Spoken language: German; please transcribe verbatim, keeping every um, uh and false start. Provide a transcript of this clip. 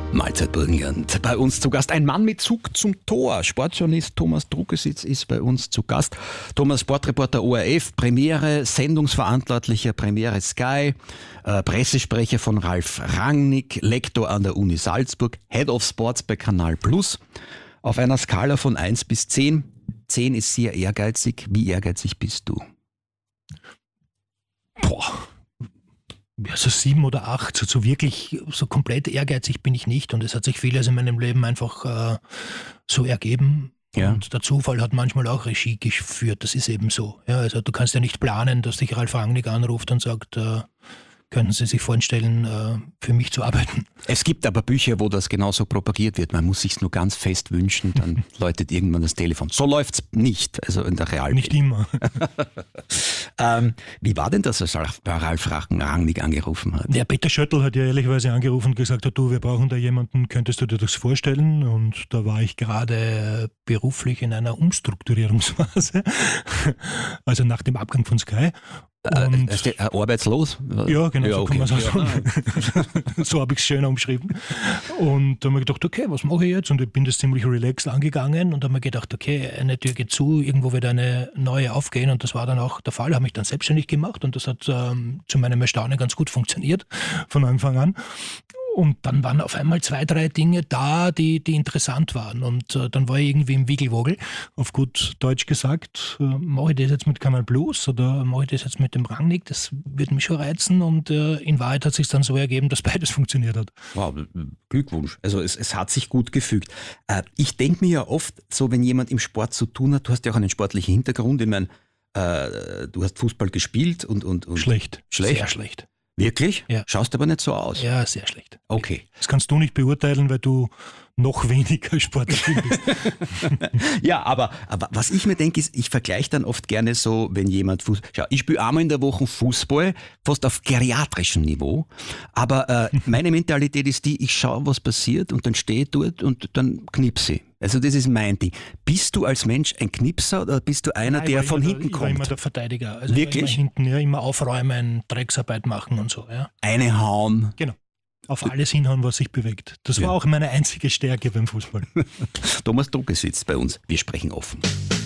Mahlzeit Burgenland. Bei uns zu Gast ein Mann mit Zug zum Tor. Sportjournalist Thomas Druckesitz ist bei uns zu Gast. Thomas, Sportreporter O R F, Premiere, Sendungsverantwortlicher Premiere Sky, äh, Pressesprecher von Ralf Rangnick, Lektor an der Uni Salzburg, Head of Sports bei Kanal Plus. Auf einer Skala von eins bis zehn. zehn ist sehr ehrgeizig. Wie ehrgeizig bist du? Boah. Ja, so sieben oder acht, so, so wirklich, so komplett ehrgeizig bin ich nicht und es hat sich vieles in meinem Leben einfach äh, so ergeben. Ja. Und der Zufall hat manchmal auch Regie geführt, das ist eben so. Ja, also du kannst ja nicht planen, dass dich Ralf Rangnick anruft und sagt, äh, könnten Sie sich vorstellen, äh, für mich zu arbeiten. Es gibt aber Bücher, wo das genauso propagiert wird. Man muss sich nur ganz fest wünschen, dann läutet irgendwann das Telefon. So läuft's nicht, also in der Realität. Nicht immer. ähm, wie war denn das, als Ralf Rangnick angerufen hat? Ja, Peter Schöttl hat ja ehrlicherweise angerufen und gesagt, du, wir brauchen da jemanden, könntest du dir das vorstellen? Und da war ich gerade beruflich in einer Umstrukturierungsphase, also nach dem Abgang von Sky. Und äh, arbeitslos? Ja, genau, ja, so okay. kann man es auch sagen. So habe ich es schön umschrieben. Und da habe ich gedacht, okay, was mache ich jetzt? Und ich bin das ziemlich relaxed angegangen und habe mir gedacht, okay, eine Tür geht zu, irgendwo wird eine neue aufgehen und das war dann auch der Fall. Habe mich dann selbstständig gemacht und das hat ähm, zu meinem Erstaunen ganz gut funktioniert von Anfang an. Und dann waren auf einmal zwei, drei Dinge da, die, die interessant waren. Und äh, dann war ich irgendwie im Wiegelwogel, auf gut Deutsch gesagt, äh, mache ich das jetzt mit Kanal Plus oder mache ich das jetzt mit dem Rangnick? Das wird mich schon reizen. Und äh, in Wahrheit hat es sich dann so ergeben, dass beides funktioniert hat. Wow, Glückwunsch. Also es, es hat sich gut gefügt. Äh, ich denke mir ja oft, so wenn jemand im Sport zu tun hat, du hast ja auch einen sportlichen Hintergrund. Ich meine, äh, du hast Fußball gespielt und... und, und schlecht, schlecht, sehr schlecht. Wirklich? Ja. Schaust aber nicht so aus. Ja, sehr schlecht. Okay. Das kannst du nicht beurteilen, weil du noch weniger sportlich bist. Ja, aber, aber was ich mir denke, ist, ich vergleiche dann oft gerne so, wenn jemand Fußball... Schau, ich spiele einmal in der Woche Fußball, fast auf geriatrischem Niveau, aber äh, meine Mentalität ist die, ich schaue, was passiert und dann stehe ich dort und dann knipse ich. Also das ist mein Ding. Bist du als Mensch ein Knipser oder bist du einer, Nein, der von hinten der, kommt? Ich war immer der Verteidiger. Also wirklich? Immer hinten, ja, immer aufräumen, Drecksarbeit machen und so. Ja. Eine hauen. Genau. Auf alles hinhauen, was sich bewegt. Das ja. war auch meine einzige Stärke beim Fußball. Thomas Druckesitz bei uns. Wir sprechen offen.